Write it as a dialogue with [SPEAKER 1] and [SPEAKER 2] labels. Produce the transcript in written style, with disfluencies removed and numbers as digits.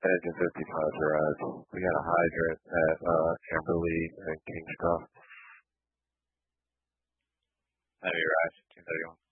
[SPEAKER 1] Engine 55 garage. We got a hydrant at Amberley and Kingscroft.
[SPEAKER 2] That'd be right. 231.